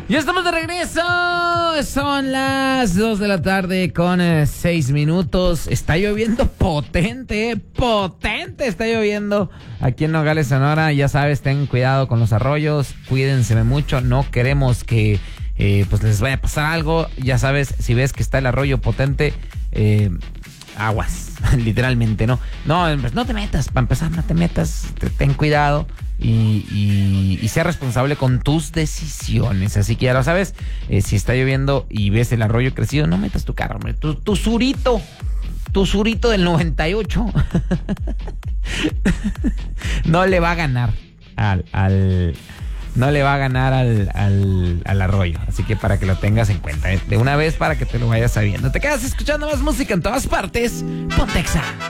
Ya estamos de regreso. Son las 2 de la tarde con 6 minutos. Está lloviendo potente está lloviendo aquí en Nogales, Sonora. Ya sabes, ten cuidado con los arroyos, cuídense mucho. No queremos que pues les vaya a pasar algo. Ya sabes, si ves que está el arroyo potente, aguas, literalmente, ¿no? No te metas, para empezar, no te metas, ten cuidado. Y sea responsable con tus decisiones. Así que ya lo sabes, si está lloviendo y ves el arroyo crecido, no metas tu carro, hombre. Tu surito del 98 no le va a ganar no le va a ganar al arroyo. Así que para que lo tengas en cuenta, de una vez, para que te lo vayas sabiendo. Te quedas escuchando más música en todas partes. Pontexa.